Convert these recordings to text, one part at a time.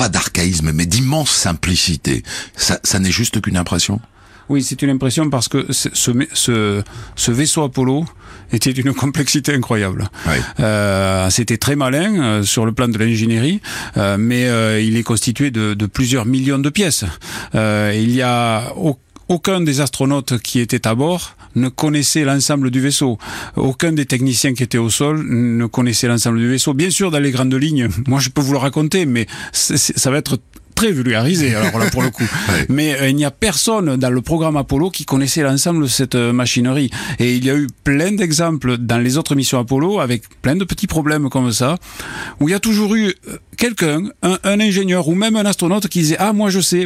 pas d'archaïsme, mais d'immense simplicité. Ça n'est juste qu'une impression? Oui, c'est une impression parce que ce vaisseau Apollo était d'une complexité incroyable. Oui. C'était très malin sur le plan de l'ingénierie, mais il est constitué de plusieurs millions de pièces. Il y a aucun des astronautes qui étaient à bord ne connaissait l'ensemble du vaisseau. Aucun des techniciens qui étaient au sol ne connaissait l'ensemble du vaisseau. Bien sûr, dans les grandes lignes, moi je peux vous le raconter, mais ça va être très vulgarisé, alors là, pour le coup. Ouais. Mais il n'y a personne dans le programme Apollo qui connaissait l'ensemble de cette machinerie. Et il y a eu plein d'exemples dans les autres missions Apollo, avec plein de petits problèmes comme ça, où il y a toujours eu quelqu'un, un ingénieur ou même un astronaute qui disait « Ah, moi je sais ».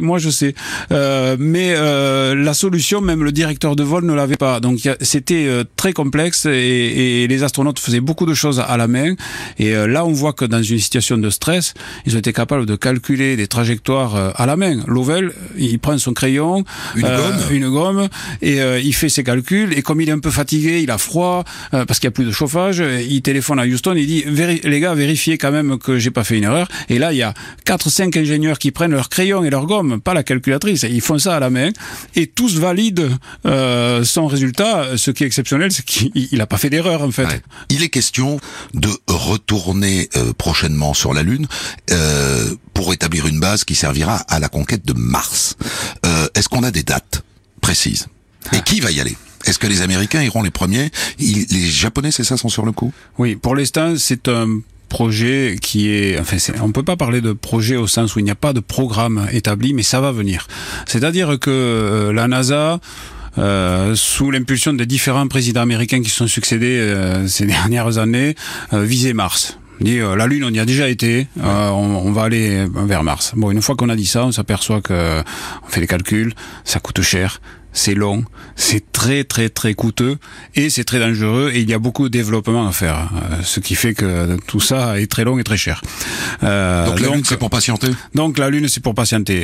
Mais la solution, même le directeur de vol ne l'avait pas. Donc c'était très complexe et les astronautes faisaient beaucoup de choses à la main. Et là, on voit que dans une situation de stress, ils ont été capables de calculer des trajectoires à la main. Lovell, il prend son crayon, une gomme, et il fait ses calculs, et comme il est un peu fatigué, il a froid, parce qu'il n'y a plus de chauffage, il téléphone à Houston, il dit les gars, vérifiez quand même que j'ai pas fait une erreur. Et là, il y a 4-5 ingénieurs qui prennent leur crayon et leur gomme, pas la calculatrice, ils font ça à la main, et tous valident son résultat. Ce qui est exceptionnel, c'est qu'il n'a pas fait d'erreur, en fait. Ouais. Il est question de retourner prochainement sur la Lune pour établir une base qui servira à la conquête de Mars. Est-ce qu'on a des dates précises? Et qui va y aller? Est-ce que les Américains iront les premiers? Les Japonais, c'est ça, sont sur le coup? Oui, pour l'instant, c'est un projet qui est, on peut pas parler de projet au sens où il n'y a pas de programme établi, mais ça va venir. C'est-à-dire que la NASA, sous l'impulsion des différents présidents américains qui se sont succédés ces dernières années, visait Mars. On dit la Lune, on y a déjà été, on va aller vers Mars. Bon, une fois qu'on a dit ça, on s'aperçoit que on fait les calculs, ça coûte cher, c'est long, c'est très très très coûteux et c'est très dangereux et il y a beaucoup de développement à faire, ce qui fait que tout ça est très long et très cher. Donc la Lune, c'est pour patienter. Donc la Lune, c'est pour patienter.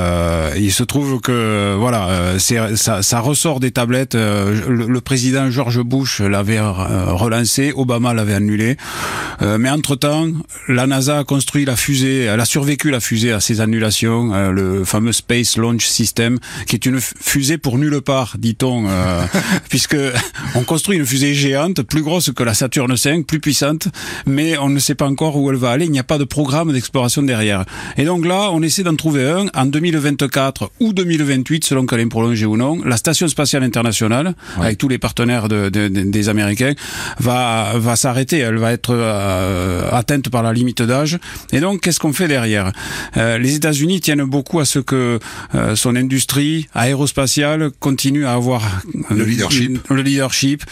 Il se trouve que voilà, ça ressort des tablettes. Le président George Bush l'avait relancé, Obama l'avait annulé. Mais entre-temps, la NASA a construit la fusée, elle a survécu la fusée à ces annulations, le fameux Space Launch System, qui est une fusée pour nulle part, dit-on, puisque on construit une fusée géante, plus grosse que la Saturne V, plus puissante, mais on ne sait pas encore où elle va aller, il n'y a pas de programme d'exploration derrière. Et donc là, on essaie d'en trouver un en 2024 ou 2028, selon qu'elle est prolongée ou non. La Station Spatiale Internationale, avec tous les partenaires des Américains, va s'arrêter, elle va être atteinte par la limite d'âge. Et donc, qu'est-ce qu'on fait derrière? Les États-Unis tiennent beaucoup à ce que son industrie aérospatiale continue à avoir le leadership.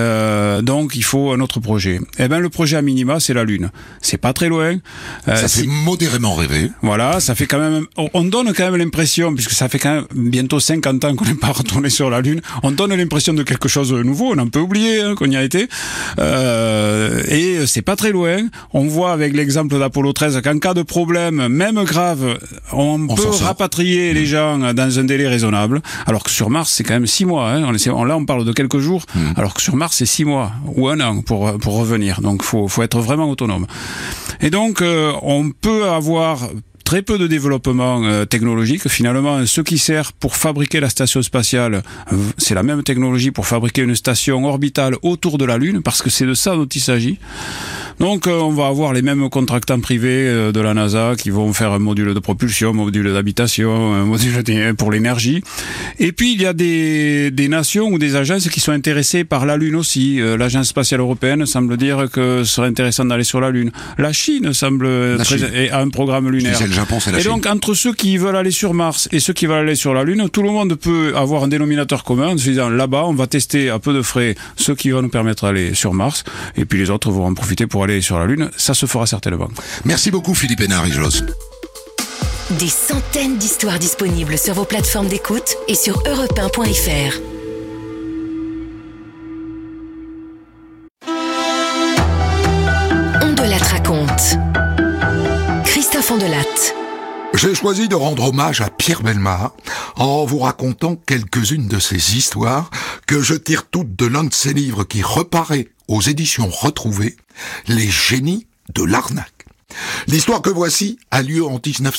Donc, il faut un autre projet. Eh ben, le projet à minima, c'est la Lune. C'est pas très loin. Ça fait modérément rêver. Voilà, ça fait quand même, on donne quand même l'impression, puisque ça fait quand même bientôt 50 ans qu'on n'est pas retourné sur la Lune, on donne l'impression de quelque chose de nouveau, on en peut oublier qu'on y a été. Et c'est pas très loin. On voit avec l'exemple d'Apollo 13 qu'en cas de problème, même grave, on peut rapatrier les gens dans un délai raisonnable. Alors que sur Mars, c'est quand même 6 mois. Hein. Là, on parle de quelques jours, alors que sur Mars, c'est 6 mois ou 1 an pour revenir. Donc, faut être vraiment autonome. Et donc, on peut avoir très peu de développement technologique. Finalement, ce qui sert pour fabriquer la station spatiale, c'est la même technologie pour fabriquer une station orbitale autour de la Lune, parce que c'est de ça dont il s'agit. Donc, on va avoir les mêmes contractants privés de la NASA qui vont faire un module de propulsion, un module d'habitation, un module pour l'énergie. Et puis, il y a des nations ou des agences qui sont intéressées par la Lune aussi. L'Agence spatiale européenne semble dire que ce serait intéressant d'aller sur la Lune. La Chine a un programme lunaire. Le Japon, c'est la Chine. Donc, entre ceux qui veulent aller sur Mars et ceux qui veulent aller sur la Lune, tout le monde peut avoir un dénominateur commun en se disant, là-bas, on va tester à peu de frais ceux qui vont nous permettre d'aller sur Mars, et puis les autres vont en profiter pour aller sur la Lune. Ça se fera certainement. Merci beaucoup, Philippe Hénard-Rijlos. Des centaines d'histoires disponibles sur vos plateformes d'écoute et sur europe1.fr. On de Latte raconte. Christophe Ondelatte. J'ai choisi de rendre hommage à Pierre Bellemare en vous racontant quelques-unes de ses histoires que je tire toutes de l'un de ses livres qui reparaît aux éditions Retrouvées, Les génies de l'arnaque. L'histoire que voici a lieu en 1900.